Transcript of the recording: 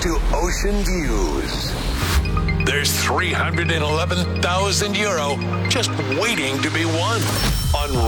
to ocean views. There's €311,000 just waiting to be won on